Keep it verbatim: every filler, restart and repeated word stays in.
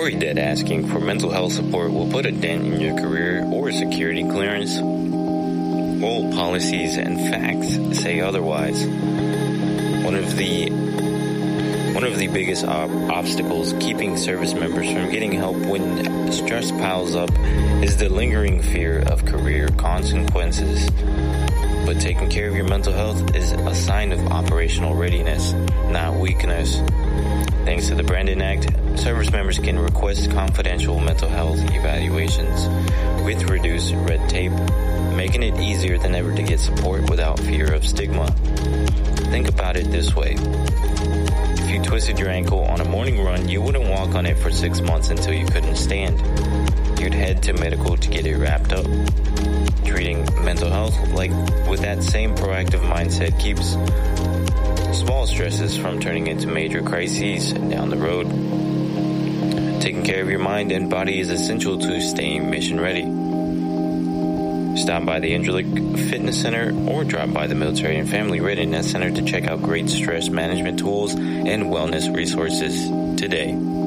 worried that asking for mental health support will put a dent in your career or security clearance? Well, policies and facts say otherwise. One of the one of the biggest ob- obstacles keeping service members from getting help when stress piles up is the lingering fear of career consequences. But taking care of your mental health is a sign of operational readiness, not weakness. Thanks to the Brandon Act, service members can request confidential mental health evaluations with reduced red tape, making it easier than ever to get support without fear of stigma. Think about it this way. If you twisted your ankle on a morning run, you wouldn't walk on it for six months until you couldn't stand. You'd head to medical to get it wrapped up. Treating mental health like with that same proactive mindset keeps small stresses from turning into major crises down the road. Taking care of your mind and body is essential to staying mission ready. Stop by the Angelic Fitness Center or drop by the Military and Family Readiness Center to check out great stress management tools and wellness resources today.